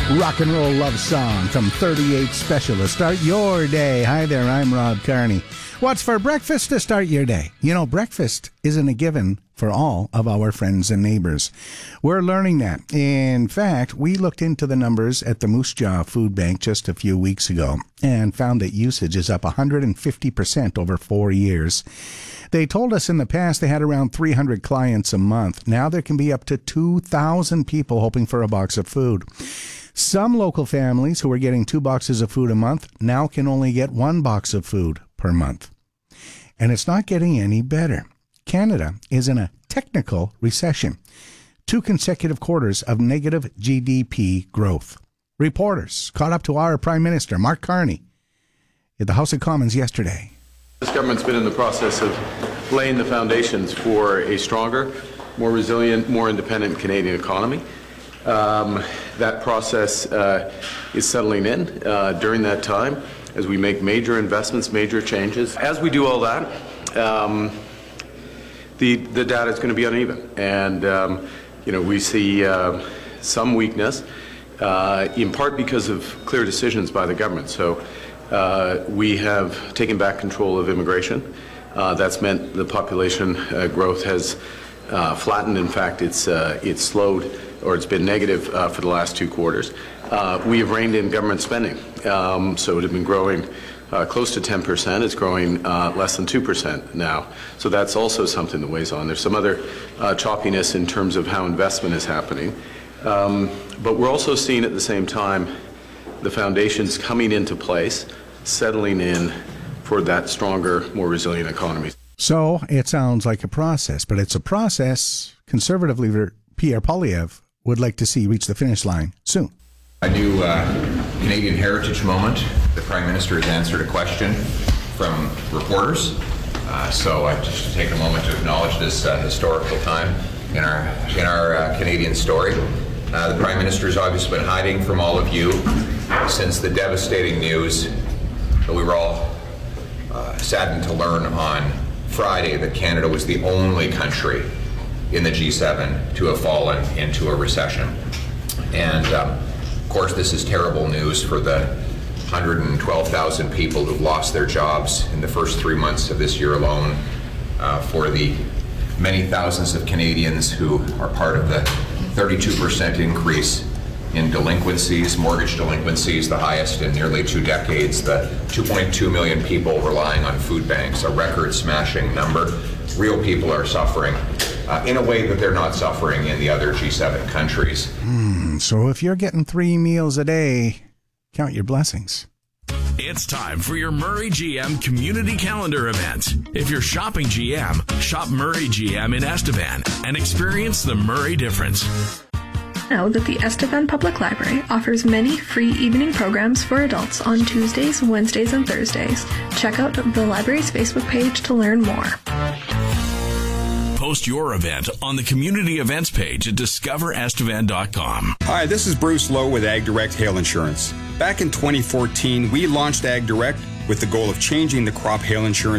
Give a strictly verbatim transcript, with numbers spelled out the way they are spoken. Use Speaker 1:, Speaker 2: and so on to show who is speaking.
Speaker 1: rock and roll love song from thirty-eight Specialist. Start your day. Hi there, I'm Rob Carney. What's for breakfast to start your day? You know, breakfast isn't a given for all of our friends and neighbors. We're learning that. In fact, we looked into the numbers at the Moose Jaw Food Bank just a few weeks ago and found that usage is up one hundred fifty percent over four years. They told us in the past they had around three hundred clients a month. Now there can be up to two thousand people hoping for a box of food. Some local families who are getting two boxes of food a month now can only get one box of food per month. And it's not getting any better. Canada is in a technical recession. Two consecutive quarters of negative G D P growth. Reporters caught up to our Prime Minister, Mark Carney, at the House of Commons yesterday.
Speaker 2: This government's been in the process of laying the foundations for a stronger, more resilient, more independent Canadian economy. Um, that process uh, is settling in uh, during that time as we make major investments, major changes. As we do all that, um, the the data is going to be uneven, and um, you know we see uh, some weakness, uh, in part because of clear decisions by the government. So uh, we have taken back control of immigration. Uh, that's meant the population uh, growth has uh, flattened. In fact, it's uh, it's slowed, or it's been negative uh, for the last two quarters. Uh, we have reined in government spending, um, so it had been growing uh, close to ten percent. It's growing uh, less than two percent now. So that's also something that weighs on. There's some other uh, choppiness in terms of how investment is happening. Um, but we're also seeing at the same time the foundations coming into place, settling in for that stronger, more resilient economy.
Speaker 1: So it sounds like a process, but it's a process Conservative leader Pierre Poilievre would like to see reach the finish line soon.
Speaker 3: A new uh, Canadian heritage moment. The Prime Minister has answered a question from reporters. Uh, so I just to take a moment to acknowledge this uh, historical time in our in our uh, Canadian story. Uh, the Prime Minister has obviously been hiding from all of you since the devastating news that we were all uh, saddened to learn on Friday that Canada was the only country in the G seven to have fallen into a recession. And um, of course, this is terrible news for the one hundred twelve thousand people who've lost their jobs in the first three months of this year alone, uh, for the many thousands of Canadians who are part of the thirty-two percent increase in delinquencies, mortgage delinquencies, the highest in nearly two decades, the two point two million people relying on food banks, a record-smashing number. Real people are suffering uh, in a way that they're not suffering in the other G seven countries.
Speaker 1: Hmm, so if you're getting three meals a day, count your blessings.
Speaker 4: It's time for your Murray G M Community Calendar event. If you're shopping G M, shop Murray G M in Estevan and experience the Murray difference.
Speaker 5: Know that the Estevan Public Library offers many free evening programs for adults on Tuesdays, Wednesdays, and Thursdays. Check out the library's Facebook page to learn more.
Speaker 4: Post your event on the community events page at discover estevan dot com.
Speaker 6: Hi, this is Bruce Lowe with Ag Direct Hail Insurance. Back in twenty fourteen, we launched Ag Direct with the goal of changing the crop hail insurance